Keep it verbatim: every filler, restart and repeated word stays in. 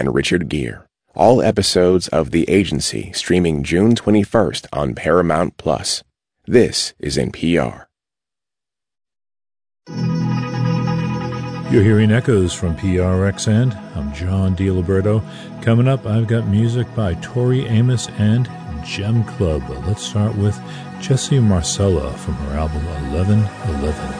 and Richard Gere. All episodes of The Agency streaming June twenty-first on Paramount Plus. This is N P R. You're hearing echoes from P R X N. I'm John DiLiberto. Coming up, I've got music by Tori Amos and Gem Club. Let's start with Jessie Marcella from her album eleven eleven.